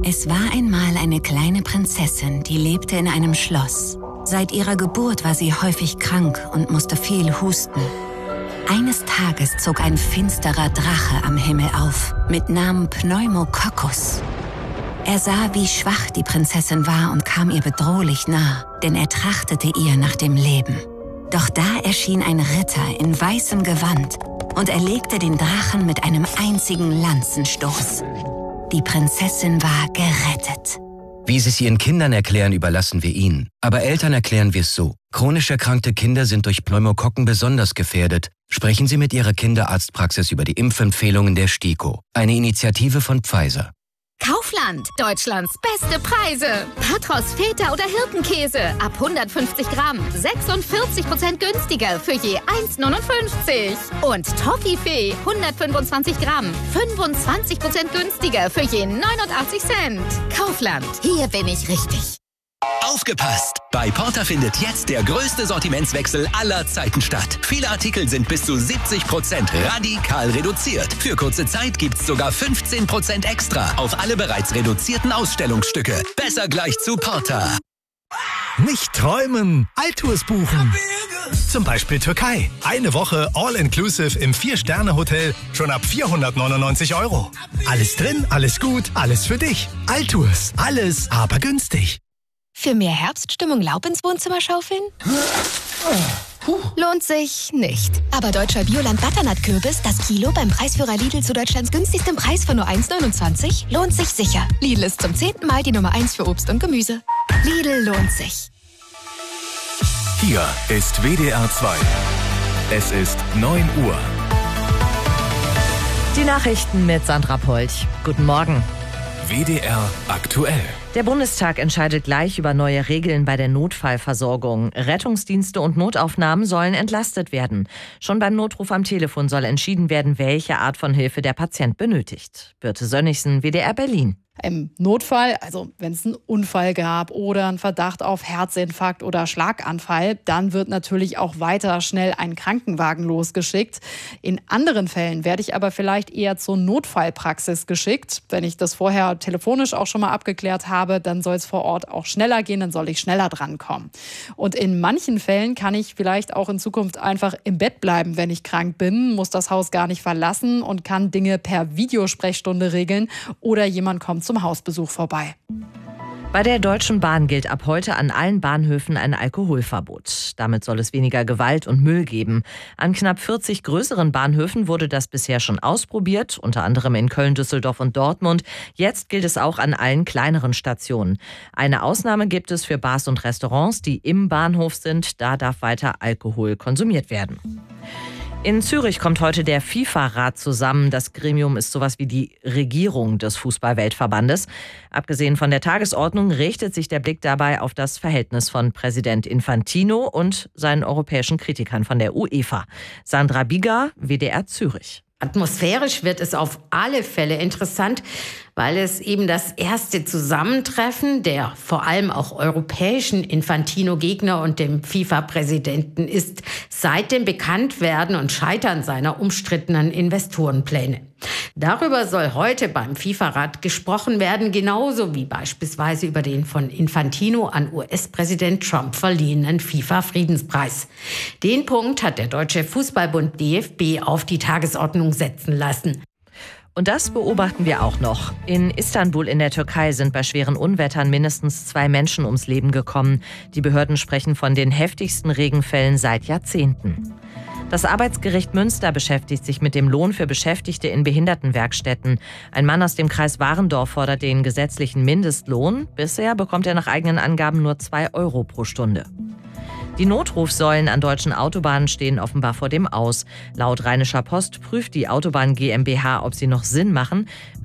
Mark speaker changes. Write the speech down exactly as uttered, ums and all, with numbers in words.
Speaker 1: Es war einmal eine kleine Prinzessin, die lebte in einem Schloss. Seit ihrer Geburt war sie häufig krank und musste viel husten. Eines Tages zog ein finsterer Drache am Himmel auf, mit Namen Pneumococcus. Er sah, wie schwach die Prinzessin war und kam ihr bedrohlich nah, denn er trachtete ihr nach dem Leben. Doch da erschien ein Ritter in weißem Gewand und erlegte den Drachen mit einem einzigen Lanzenstoß. Die Prinzessin war gerettet.
Speaker 2: Wie Sie es Ihren Kindern erklären, überlassen wir Ihnen. Aber Eltern erklären wir es so. Chronisch erkrankte Kinder sind durch Pneumokokken besonders gefährdet. Sprechen Sie mit Ihrer Kinderarztpraxis über die Impfempfehlungen der STIKO, eine Initiative von Pfizer.
Speaker 3: Kaufland, Deutschlands beste Preise. Patros, Feta oder Hirtenkäse ab hundertfünfzig Gramm, sechsundvierzig Prozent günstiger für je eins neunundfünfzig. Und Toffifee, hundertfünfundzwanzig Gramm, fünfundzwanzig Prozent günstiger für je neunundachtzig Cent. Kaufland, hier bin ich richtig.
Speaker 4: Aufgepasst! Bei Porter findet jetzt der größte Sortimentswechsel aller Zeiten statt. Viele Artikel sind bis zu siebzig Prozent radikal reduziert. Für kurze Zeit gibt's sogar fünfzehn Prozent extra auf alle bereits reduzierten Ausstellungsstücke. Besser gleich zu Porter.
Speaker 5: Nicht träumen, Altours buchen. Zum Beispiel Türkei. Eine Woche All-Inclusive im vier-Sterne-Hotel schon ab vierhundertneunundneunzig Euro. Alles drin, alles gut, alles für dich. Altours, alles, aber günstig.
Speaker 3: Für mehr Herbststimmung Laub ins Wohnzimmer schaufeln? Lohnt sich nicht. Aber deutscher Bioland-Butternut-Kürbis, das Kilo beim Preisführer Lidl zu Deutschlands günstigstem Preis von nur eins neunundzwanzig, lohnt sich sicher. Lidl ist zum zehnten Mal die Nummer eins für Obst und Gemüse. Lidl lohnt sich.
Speaker 6: Hier ist W D R zwei. Es ist neun Uhr.
Speaker 7: Die Nachrichten mit Sandra Polch. Guten Morgen.
Speaker 6: W D R aktuell.
Speaker 7: Der Bundestag entscheidet gleich über neue Regeln bei der Notfallversorgung. Rettungsdienste und Notaufnahmen sollen entlastet werden. Schon beim Notruf am Telefon soll entschieden werden, welche Art von Hilfe der Patient benötigt. Birte Sönnigsen, W D R Berlin.
Speaker 8: Im Notfall, also wenn es einen Unfall gab oder einen Verdacht auf Herzinfarkt oder Schlaganfall, dann wird natürlich auch weiter schnell ein Krankenwagen losgeschickt. In anderen Fällen werde ich aber vielleicht eher zur Notfallpraxis geschickt. Wenn ich das vorher telefonisch auch schon mal abgeklärt habe, dann soll es vor Ort auch schneller gehen, dann soll ich schneller drankommen. Und in manchen Fällen kann ich vielleicht auch in Zukunft einfach im Bett bleiben, wenn ich krank bin, muss das Haus gar nicht verlassen und kann Dinge per Videosprechstunde regeln oder jemand kommt zum Hausbesuch vorbei.
Speaker 7: Bei der Deutschen Bahn gilt ab heute an allen Bahnhöfen ein Alkoholverbot. Damit soll es weniger Gewalt und Müll geben. An knapp vierzig größeren Bahnhöfen wurde das bisher schon ausprobiert, unter anderem in Köln, Düsseldorf und Dortmund. Jetzt gilt es auch an allen kleineren Stationen. Eine Ausnahme gibt es für Bars und Restaurants, die im Bahnhof sind. Da darf weiter Alkohol konsumiert werden. In Zürich kommt heute der FIFA-Rat zusammen. Das Gremium ist sowas wie die Regierung des Fußball-Weltverbandes. Abgesehen von der Tagesordnung richtet sich der Blick dabei auf das Verhältnis von Präsident Infantino und seinen europäischen Kritikern von der UEFA. Sandra Bieger, W D R Zürich.
Speaker 9: Atmosphärisch wird es auf alle Fälle interessant, weil es eben das erste Zusammentreffen der vor allem auch europäischen Infantino-Gegner und dem FIFA-Präsidenten ist seit dem Bekanntwerden und Scheitern seiner umstrittenen Investorenpläne. Darüber soll heute beim FIFA-Rat gesprochen werden, genauso wie beispielsweise über den von Infantino an U S-Präsident Trump verliehenen FIFA-Friedenspreis. Den Punkt hat der Deutsche Fußballbund D F B auf die Tagesordnung setzen lassen.
Speaker 7: Und das beobachten wir auch noch. In Istanbul in der Türkei sind bei schweren Unwettern mindestens zwei Menschen ums Leben gekommen. Die Behörden sprechen von den heftigsten Regenfällen seit Jahrzehnten. Das Arbeitsgericht Münster beschäftigt sich mit dem Lohn für Beschäftigte in Behindertenwerkstätten. Ein Mann aus dem Kreis Warendorf fordert den gesetzlichen Mindestlohn. Bisher bekommt er nach eigenen Angaben nur zwei Euro pro Stunde. Die Notrufsäulen an deutschen Autobahnen stehen offenbar vor dem Aus. Laut Rheinischer Post prüft die Autobahn GmbH, ob sie noch Sinn machen.